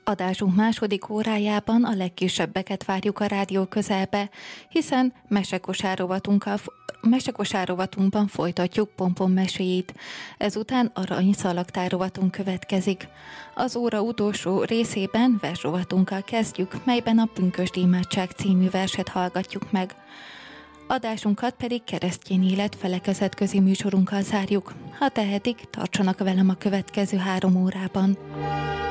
Adásunk második órájában a legkisebbeket várjuk a rádió közelbe, hiszen mesekosár rovatunkban folytatjuk Pompom meséit. Ezután aranyszalagtár rovatunk következik. Az óra utolsó részében versrovatunkkal kezdjük, melyben a Pünkösdi imádság című verset hallgatjuk meg. Adásunkat pedig keresztény élet felekezetközi műsorunkkal zárjuk. Ha tehetik, tartsanak velem a következő 3 órában.